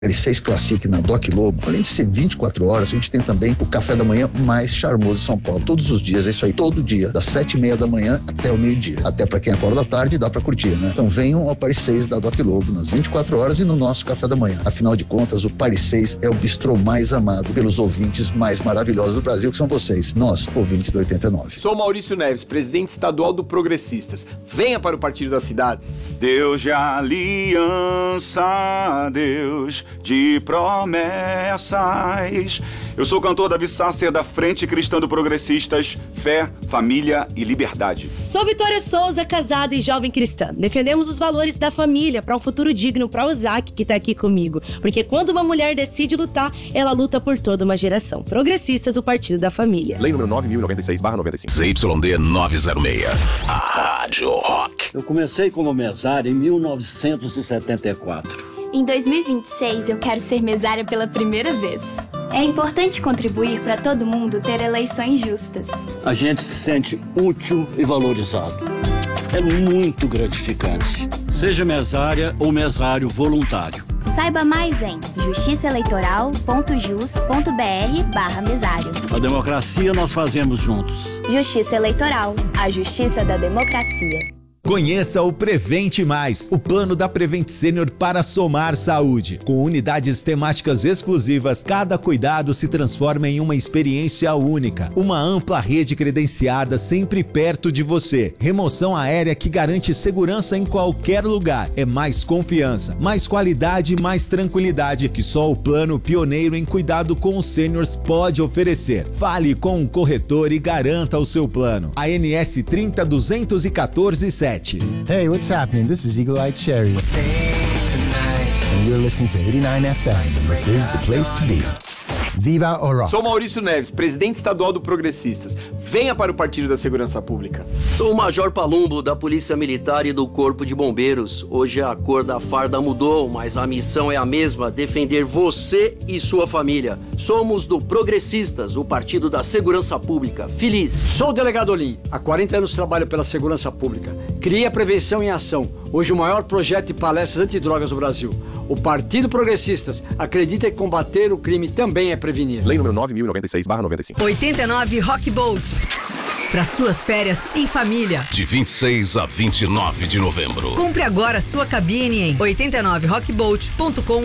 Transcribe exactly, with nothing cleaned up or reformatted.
seis Classic na Doc Lobo, além de ser vinte e quatro horas, a gente tem também o café da manhã mais charmoso de São Paulo. Todos os dias, é isso aí, todo dia, das sete e meia da manhã até o meio-dia. Até pra quem acorda à tarde, dá pra curtir, né? Então venham ao Paris seis da Doc Lobo, nas vinte e quatro horas e no nosso café da manhã. Afinal de contas, o Paris seis é o bistrô mais amado pelos ouvintes mais maravilhosos do Brasil, que são vocês, nós, ouvintes do oitenta e nove. Sou Maurício Neves, presidente estadual do Progressistas. Venha para o Partido das Cidades. Deus de aliança, Deus de promessas. Eu sou o cantor Davi Sasser, da Frente Cristã do Progressistas, Fé, Família e Liberdade. Sou Vitória Souza, casada e jovem cristã. Defendemos os valores da família para um futuro digno para o Zac, que tá aqui comigo. Porque quando uma mulher decide lutar, ela luta por toda uma geração. Progressistas, o Partido da Família. Lei número nove mil e noventa e seis barra noventa e cinco. Z Y D novecentos e seis, a Rádio Rock. Eu comecei como mesário em mil novecentos e setenta e quatro. Em dois mil e vinte e seis, eu quero ser mesária pela primeira vez. É importante contribuir para todo mundo ter eleições justas. A gente se sente útil e valorizado. É muito gratificante. Seja mesária ou mesário voluntário. Saiba mais em justiçaeleitoral ponto jus ponto br barra mesário. A democracia nós fazemos juntos. Justiça Eleitoral, a justiça da democracia. Conheça o Prevente Mais, o plano da Prevent Senior para somar saúde. Com unidades temáticas exclusivas, cada cuidado se transforma em uma experiência única. Uma ampla rede credenciada sempre perto de você. Remoção aérea que garante segurança em qualquer lugar. É mais confiança, mais qualidade e mais tranquilidade que só o plano pioneiro em cuidado com os seniors pode oferecer. Fale com um corretor e garanta o seu plano. A N S trinta duzentos e quatorze sete. Hey, what's happening? This is Eagle Eye Cherry. And you're listening to eighty-nine F M. And this is the place to be. Viva o rock. Sou Maurício Neves, presidente estadual do Progressistas. Venha para o Partido da Segurança Pública. Sou o Major Palumbo, da Polícia Militar e do Corpo de Bombeiros. Hoje a cor da farda mudou, mas a missão é a mesma, defender você e sua família. Somos do Progressistas, o Partido da Segurança Pública. Feliz. Sou o delegado Olim. Há quarenta anos trabalho pela segurança pública. Criei a Prevenção em Ação, hoje o maior projeto de palestras antidrogas do Brasil. O Partido Progressistas acredita que combater o crime também é prevenir. Lei número nove mil e noventa e seis barra noventa e cinco. oitenta e nove Rock Boat. Para suas férias em família. De vinte e seis a vinte e nove de novembro. Compre agora sua cabine em oitenta e nove rock boat ponto com